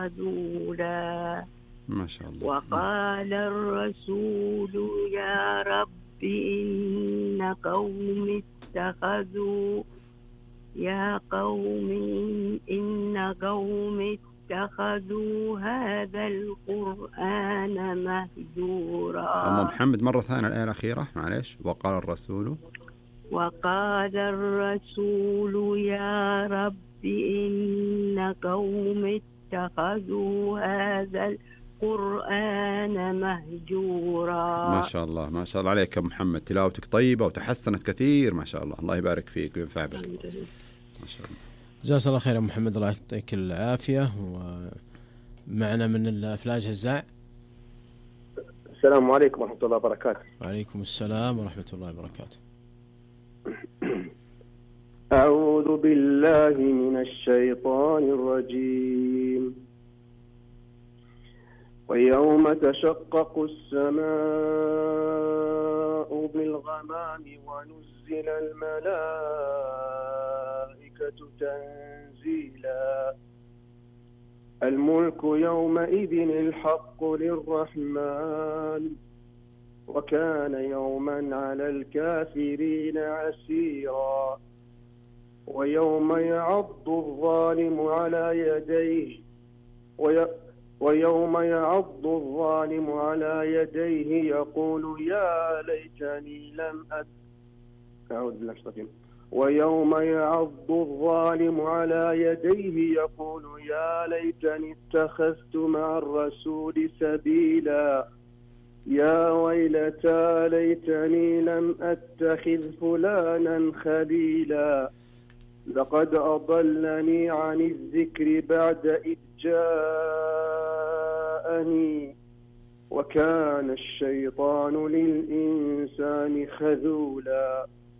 خذولا. ما شاء الله. وقال الرسول يا رب إن قوم اتخذوا إن قوم اتخذوا هذا القرآن مهجورا. أم محمد مرة ثانية الآية الأخيرة معليش. وقال الرسول يا رب إن قوم اتخذوا هذا القرآن مهجورا. ما شاء الله ما شاء الله عليك يا محمد، تلاوتك طيبة وتحسنت كثير ما شاء الله. الله يبارك فيك وينفع بك ما شاء الله. جزاك الله خير يا محمد، الله يعطيك العافية. ومعنا من الأفلاج هزاع. السلام عليكم ورحمة الله وبركاته. وعليكم السلام ورحمة الله وبركاته. أعوذ بالله من الشيطان الرجيم. ويوم تشقق السماء بالغمام ونزل الملائكة تنزيلا. الملك يومئذ الحق للرحمن وكان يوما على الكافرين عسيرا. ويوم يعض الظالم على يديه يقول يا ليتني لم ويوم يعض الظالم على يديه يقول يا ليتني اتخذت مع الرسول سبيلا. يا ويلتى ليتني لم أتخذ فلانا خليلا. لقد أضلني عن الذكر بعد إذ جاءني وكان الشيطان للإنسان خذولا.